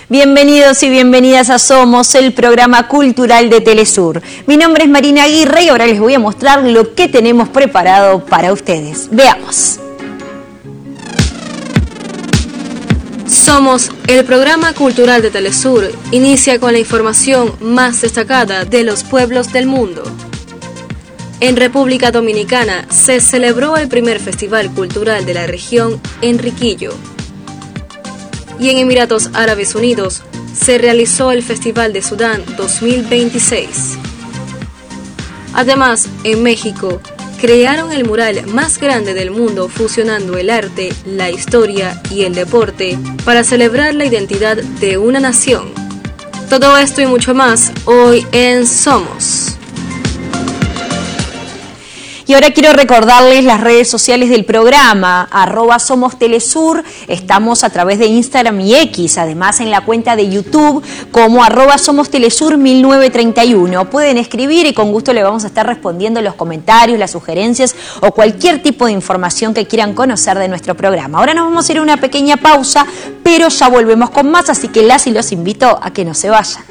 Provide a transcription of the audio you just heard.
Bienvenidos y bienvenidas a Somos, el programa cultural de Telesur. Mi nombre es Marina Aguirre y ahora les voy a mostrar lo que tenemos preparado para ustedes. Veamos. Somos, el programa cultural de Telesur, inicia con la información más destacada de los pueblos del mundo. En República Dominicana se celebró el primer festival cultural de la región, Enriquillo. Y en Emiratos Árabes Unidos se realizó el Festival de Sudán 2026. Además, en México, crearon el mural más grande del mundo fusionando el arte, la historia y el deporte para celebrar la identidad de una nación. Todo esto y mucho más hoy en Somos. Y ahora quiero recordarles las redes sociales del programa, @SomosTelesur, estamos a través de Instagram y X, además en la cuenta de YouTube como @SomosTelesur1931. Pueden escribir y con gusto le vamos a estar respondiendo los comentarios, las sugerencias o cualquier tipo de información que quieran conocer de nuestro programa. Ahora nos vamos a ir a una pequeña pausa, pero ya volvemos con más, así que las y los invito a que no se vayan.